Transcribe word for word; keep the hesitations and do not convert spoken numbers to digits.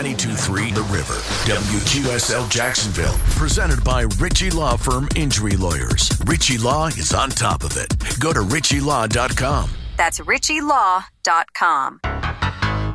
ninety-two point three The River. W Q S L Jacksonville. Presented by Ritchie Law Firm Injury Lawyers. Ritchie Law is on top of it. Go to ritchie law dot com. That's ritchie law dot com.